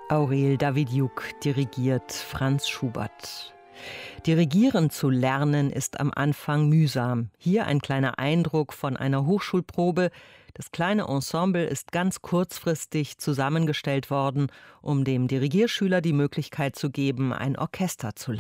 Aurel Davidiuk dirigiert Franz Schubert. Dirigieren zu lernen ist am Anfang mühsam. Hier ein kleiner Eindruck von einer Hochschulprobe. Das kleine Ensemble ist ganz kurzfristig zusammengestellt worden, um dem Dirigierschüler die Möglichkeit zu geben, ein Orchester zu leiten.